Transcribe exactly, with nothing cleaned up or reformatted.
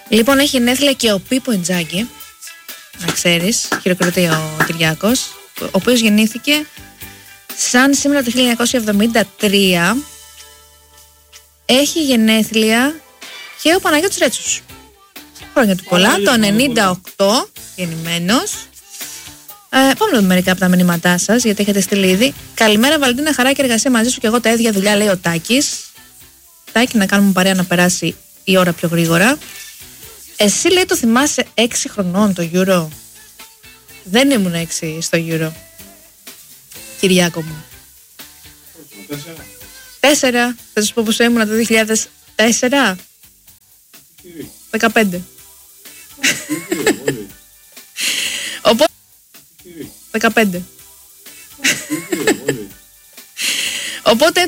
Λοιπόν, έχει γενέθλια και ο Πίπο Ιντζάκη, να ξέρεις, χειροκροτεί ο Κυριάκος, ο οποίος γεννήθηκε σαν σήμερα το χίλια εννιακόσια εβδομήντα τρία. Έχει γενέθλια και ο Παναγιώτης Ρέτσος. Χρόνια του πολλά, το ενενήντα οκτώ γεννημένος. Ε, πάμε να δούμε μερικά από τα μηνύματά σας, γιατί έχετε στείλει ήδη. Καλημέρα Βαλεντίνα, χαρά και εργασία μαζί σου και εγώ τα ίδια δουλειά, λέει ο Τάκης. Τάκη, να κάνουμε παρέα να περάσει η ώρα πιο γρήγορα. Εσύ, λέει, το θυμάσαι έξι χρονών το Euro? Δεν ήμουν έξι στο Euro, Κυριάκο μου. Τέσσερα. Τέσσερα. Θα σας πω πόσο ήμουν το δύο χιλιάδες τέσσερα. Δεκαπέντε. Οπότε δεκαπέντε. Οπότε